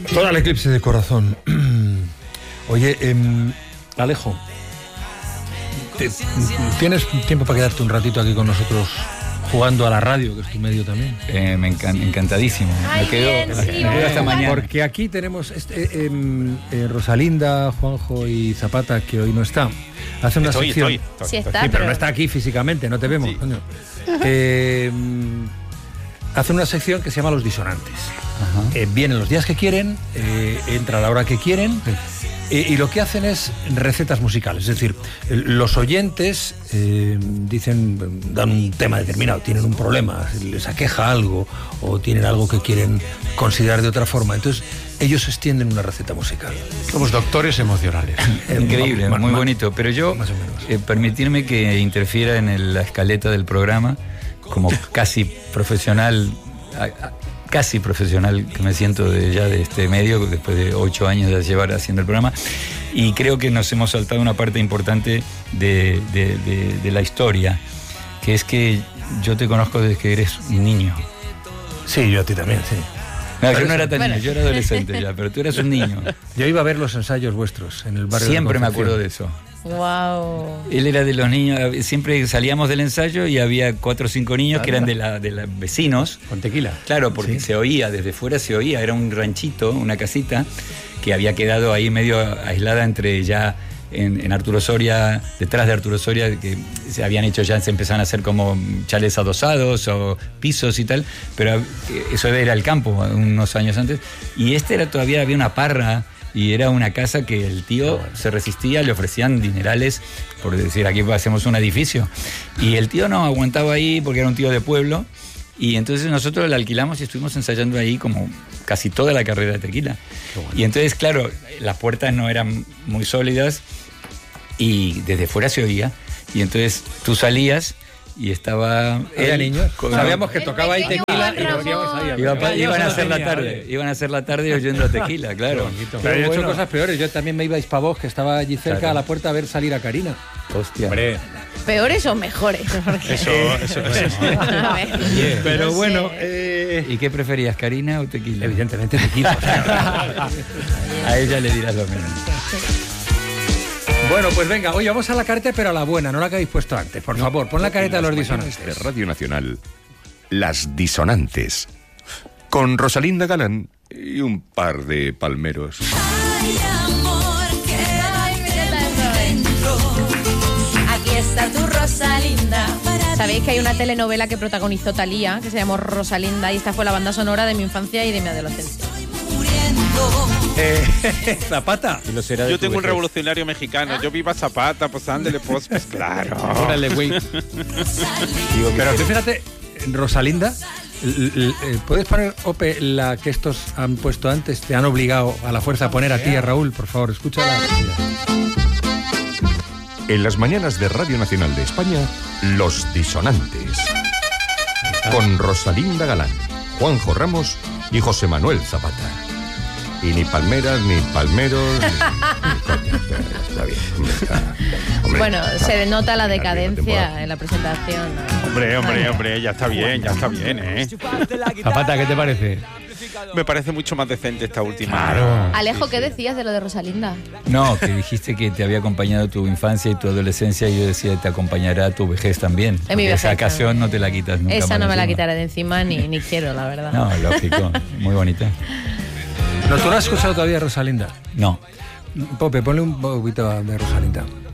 Total eclipse de corazón. Oye, Alejo, ¿tienes tiempo para quedarte un ratito aquí con nosotros jugando a la radio, que es tu medio también? Encantadísimo. Ay, me quedo hasta mañana. Porque aquí tenemos Rosalinda, Juanjo y Zapata, que hoy no está. Hace una sección. Sí está, Sí, pero no está aquí físicamente, no te vemos. Sí. Coño. Hace una sección que se llama Los Disonantes. Vienen los días que quieren, entra a la hora que quieren. Y lo que hacen es recetas musicales, es decir, los oyentes dan un tema determinado, tienen un problema, les aqueja algo o tienen algo que quieren considerar de otra forma, entonces ellos extienden una receta musical. Somos doctores emocionales. Increíble, muy bonito, pero yo, permitirme que interfiera en la escaleta del programa, como casi profesional que me siento de este medio, después de 8 años de llevar haciendo el programa, y creo que nos hemos saltado una parte importante de la historia, que es que yo te conozco desde que eres un niño. Sí, yo a ti también, sí. No, yo no era tan niño, yo era adolescente ya, pero tú eras un niño. Yo iba a ver los ensayos vuestros en el barrio. Siempre me acuerdo de eso. Wow. Él era de los niños, siempre salíamos del ensayo y había 4 o 5 niños que eran de los vecinos. Con tequila. Claro, porque se oía, desde fuera se oía, era un ranchito, una casita que había quedado ahí medio aislada entre ya en Arturo Soria, detrás de Arturo Soria, que se habían hecho ya, se empezaban a hacer como chales adosados o pisos y tal, pero eso era el campo unos años antes, y todavía había una parra. Y era una casa que el tío se resistía, le ofrecían dinerales por decir, aquí hacemos un edificio. Y el tío no aguantaba ahí porque era un tío de pueblo. Y entonces nosotros la alquilamos y estuvimos ensayando ahí como casi toda la carrera de tequila. Bueno. Y entonces, claro, las puertas no eran muy sólidas y desde fuera se oía. Y entonces tú salías y estaba... ¿Era niño? Sabíamos que tocaba ahí tequila y nos íbamos ahí. Iban a hacer la tarde oyendo a tequila, claro. Pero yo he hecho cosas peores. Yo también me iba a Hispavox, que estaba allí cerca a la puerta a ver salir a Karina. Hostia. Hombre. ¿Peores o mejores? Porque... Eso. Pero bueno... ¿Y qué preferías, Karina o tequila? Evidentemente tequila. A ella le dirás lo mismo. Bueno, pues venga, hoy vamos a la careta, pero a la buena, no la que habéis puesto antes. Por favor, pon la careta de los disonantes. De Radio Nacional, Las Disonantes, con Rosalinda Galán y un par de palmeros. Ay, amor, que hay dentro. Aquí está tu Rosalinda. Sabéis que hay una telenovela que protagonizó Thalía, que se llamó Rosalinda, y esta fue la banda sonora de mi infancia y de mi adolescencia. Zapata. Yo tengo un revolucionario mexicano. Yo viva Zapata, pues ándale, pues claro. Órale, güey. Pero tú fíjate, Rosalinda, ¿puedes poner, Ope, la que estos han puesto antes? Te han obligado a la fuerza a poner a ti y a Raúl, por favor, escúchala. En las mañanas de Radio Nacional de España, Los Disonantes, con Rosalinda Galán, Juanjo Ramos y José Manuel Zapata. Y ni palmeras, ni palmeros, está bien. Hombre, bueno, se denota la decadencia en la presentación. Hombre, ya está bien, Zapata, ¿qué te parece? Me parece mucho más decente esta última. Claro. Alejo, ¿qué decías de lo de Rosalinda? No, que dijiste que te había acompañado tu infancia y tu adolescencia, y yo decía, te acompañará tu vejez también. En mi vejez, esa ocasión no te la quitas nunca. Esa no me la encima. quitaré de encima ni quiero, la verdad. No, lógico, muy bonita. ¿No tú no has escuchado todavía Rosalinda? No. Pope, ponle un poquito de Rosalinda.